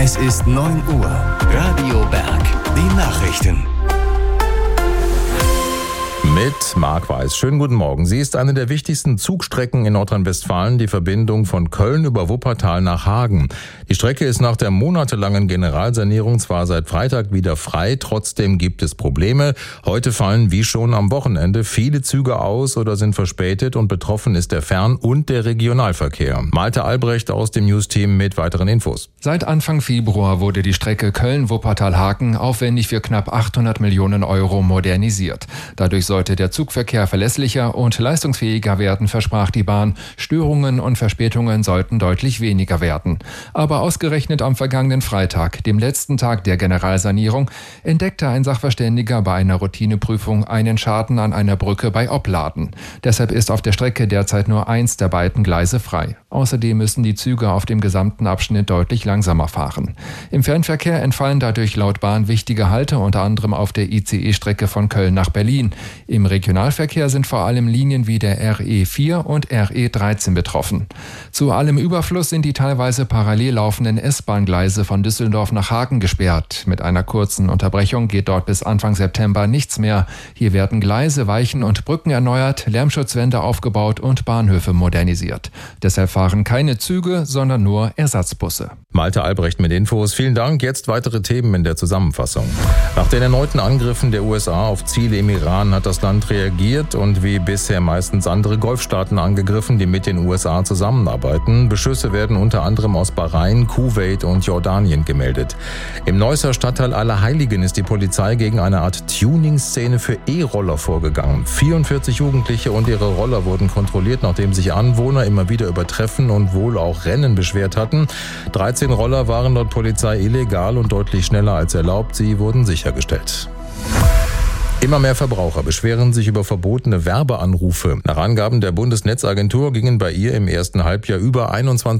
Es ist 9 Uhr. Radio Berg. Die Nachrichten. Mit Marc Weiß. Schönen guten Morgen. Sie ist eine der wichtigsten Zugstrecken in Nordrhein-Westfalen, die Verbindung von Köln über Wuppertal nach Hagen. Die Strecke ist nach der monatelangen Generalsanierung zwar seit Freitag wieder frei, trotzdem gibt es Probleme. Heute fallen wie schon am Wochenende viele Züge aus oder sind verspätet und betroffen ist der Fern- und der Regionalverkehr. Malte Albrecht aus dem News-Team mit weiteren Infos. Seit Anfang Februar wurde die Strecke Köln-Wuppertal-Hagen aufwendig für knapp 800 Millionen Euro modernisiert. Dadurch sollte der Zugverkehr verlässlicher und leistungsfähiger werden, versprach die Bahn. Störungen und Verspätungen sollten deutlich weniger werden. Aber ausgerechnet am vergangenen Freitag, dem letzten Tag der Generalsanierung, entdeckte ein Sachverständiger bei einer Routineprüfung einen Schaden an einer Brücke bei Opladen. Deshalb ist auf der Strecke derzeit nur eins der beiden Gleise frei. Außerdem müssen die Züge auf dem gesamten Abschnitt deutlich langsamer fahren. Im Fernverkehr entfallen dadurch laut Bahn wichtige Halte, unter anderem auf der ICE-Strecke von Köln nach Berlin. Im Regionalverkehr sind vor allem Linien wie der RE4 und RE13 betroffen. Zu allem Überfluss sind die teilweise parallel laufenden S-Bahn-Gleise von Düsseldorf nach Hagen gesperrt. Mit einer kurzen Unterbrechung geht dort bis Anfang September nichts mehr. Hier werden Gleise, Weichen und Brücken erneuert, Lärmschutzwände aufgebaut und Bahnhöfe modernisiert. Deshalb fahren keine Züge, sondern nur Ersatzbusse. Malte Albrecht mit Infos. Vielen Dank. Jetzt weitere Themen in der Zusammenfassung. Nach den erneuten Angriffen der USA auf Ziele im Iran hat das Land reagiert und wie bisher meistens andere Golfstaaten angegriffen, die mit den USA zusammenarbeiten. Beschüsse werden unter anderem aus Bahrain, Kuwait und Jordanien gemeldet. Im Neusser Stadtteil Allerheiligen ist die Polizei gegen eine Art Tuning-Szene für E-Roller vorgegangen. 44 Jugendliche und ihre Roller wurden kontrolliert, nachdem sich Anwohner immer wieder über Treffen und wohl auch Rennen beschwert hatten. 13 Roller waren laut Polizei illegal und deutlich schneller als erlaubt. Sie wurden sichergestellt. Immer mehr Verbraucher beschweren sich über verbotene Werbeanrufe. Nach Angaben der Bundesnetzagentur gingen bei ihr im ersten Halbjahr über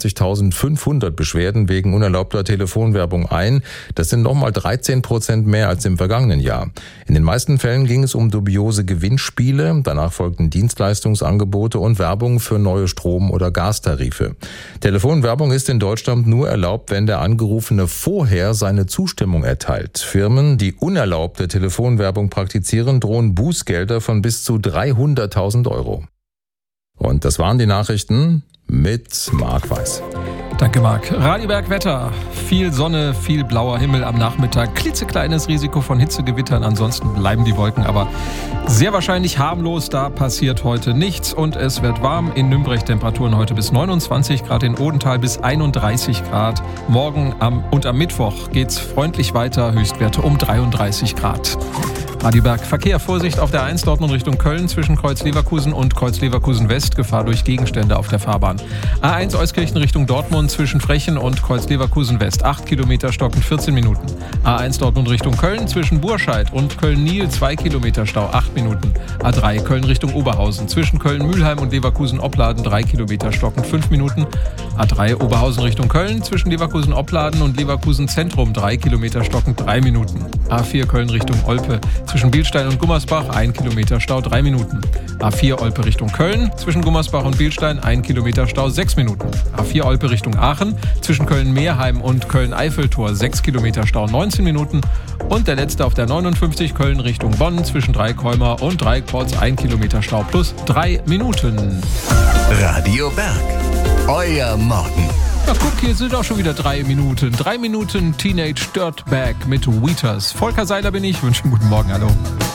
21.500 Beschwerden wegen unerlaubter Telefonwerbung ein. Das sind nochmal 13% mehr als im vergangenen Jahr. In den meisten Fällen ging es um dubiose Gewinnspiele. Danach folgten Dienstleistungsangebote und Werbung für neue Strom- oder Gastarife. Telefonwerbung ist in Deutschland nur erlaubt, wenn der Angerufene vorher seine Zustimmung erteilt. Firmen, die unerlaubte Telefonwerbung praktizieren, drohen Bußgelder von bis zu 300.000 Euro. Und das waren die Nachrichten mit Marc Weiß. Danke, Marc. Radio Berg Wetter. Viel Sonne, viel blauer Himmel am Nachmittag. Klitzekleines Risiko von Hitzegewittern. Ansonsten bleiben die Wolken aber sehr wahrscheinlich harmlos. Da passiert heute nichts und es wird warm. In Nürnberg Temperaturen heute bis 29 Grad, in Odenthal bis 31 Grad. Morgen und am Mittwoch geht's freundlich weiter. Höchstwerte um 33 Grad. Radio Berg Verkehr. Vorsicht auf der 1 Dortmund Richtung Köln zwischen Kreuz Leverkusen und Kreuz Leverkusen West. Gefahr durch Gegenstände auf der Fahrbahn. A1 Euskirchen Richtung Dortmund zwischen Frechen und Kreuz Leverkusen West. 8 Kilometer stockend 14 Minuten. A1 Dortmund Richtung Köln zwischen Burscheid und Köln-Niel 2 Kilometer Stau 8 Minuten. A3 Köln Richtung Oberhausen zwischen Köln-Mühlheim und Leverkusen-Opladen 3 Kilometer stockend 5 Minuten. A3 Oberhausen Richtung Köln zwischen Leverkusen-Opladen und Leverkusen-Zentrum 3 Kilometer stockend 3 Minuten. A4 Köln Richtung Olpe zwischen Bielstein und Gummersbach 1 Kilometer Stau 3 Minuten. A4 Olpe Richtung Köln zwischen Gummersbach und Bielstein 1 Kilometer Stau 6 Minuten. A4 Olpe Richtung Aachen zwischen Köln-Meerheim und Köln-Eiffeltor 6 Kilometer Stau 19 Minuten. Und der letzte auf der 59 Köln Richtung Bonn zwischen Dreikäumer und Dreiports 1 Kilometer Stau plus 3 Minuten. Radio Berg. Euer Morgen. Na guck, hier sind auch schon wieder 3 Minuten. 3 Minuten Teenage Dirtbag mit Wheaters. Volker Seiler bin ich, wünsche einen guten Morgen, hallo.